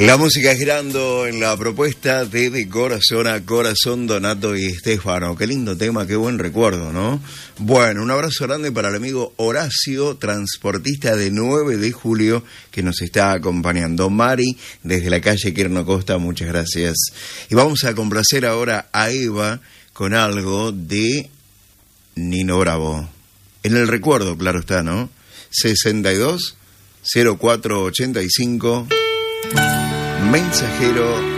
La música girando en la propuesta de Corazón a Corazón, Donato y Estefano. Qué lindo tema, qué buen recuerdo, ¿no? Bueno, un abrazo grande para el amigo Horacio, transportista de 9 de julio, que nos está acompañando. Mari, desde la calle Quirno Costa, muchas gracias. Y vamos a complacer ahora a Eva con algo de Nino Bravo. En el recuerdo, claro está, ¿no? 62 0485 Mensajero